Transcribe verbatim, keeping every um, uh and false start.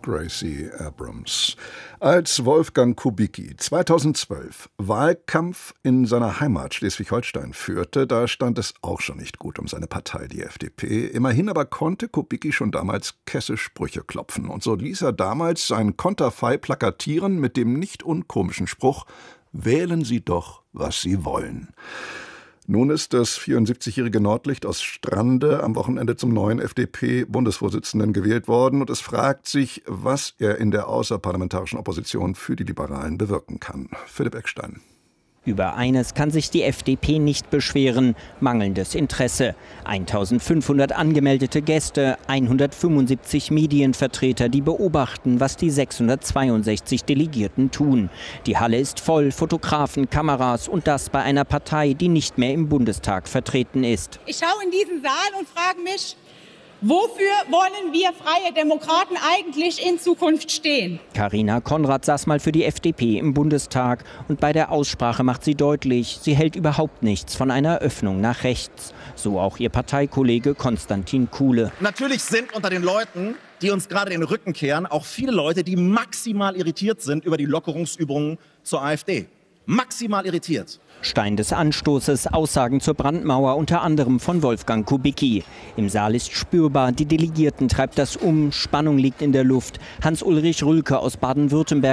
Gracie Abrams. Als Wolfgang Kubicki zweitausendzwölf Wahlkampf in seiner Heimat Schleswig-Holstein führte, da stand es auch schon nicht gut um seine Partei, die F D P. Immerhin aber konnte Kubicki schon damals kesse Sprüche klopfen. Und so ließ er damals sein Konterfei plakatieren mit dem nicht unkomischen Spruch: Wählen Sie doch, was Sie wollen. Nun ist das vierundsiebzigjährige Nordlicht aus Strande am Wochenende zum neuen F D P-Bundesvorsitzenden gewählt worden. Und es fragt sich, was er in der außerparlamentarischen Opposition für die Liberalen bewirken kann. Philipp Eckstein. Über eines kann sich die F D P nicht beschweren: mangelndes Interesse. eintausendfünfhundert angemeldete Gäste, hundertfünfundsiebzig Medienvertreter, die beobachten, was die sechshundertzweiundsechzig Delegierten tun. Die Halle ist voll, Fotografen, Kameras, und das bei einer Partei, die nicht mehr im Bundestag vertreten ist. Ich schaue in diesen Saal und frage mich, wofür wollen wir Freie Demokraten eigentlich in Zukunft stehen? Carina Konrad saß mal für die F D P im Bundestag, und bei der Aussprache macht sie deutlich, sie hält überhaupt nichts von einer Öffnung nach rechts. So auch ihr Parteikollege Konstantin Kuhle. Natürlich sind unter den Leuten, die uns gerade den Rücken kehren, auch viele Leute, die maximal irritiert sind über die Lockerungsübungen zur AfD. Maximal irritiert. Stein des Anstoßes, Aussagen zur Brandmauer, unter anderem von Wolfgang Kubicki. Im Saal ist spürbar, die Delegierten treibt das um, Spannung liegt in der Luft. Hans-Ulrich Rülke aus Baden-Württemberg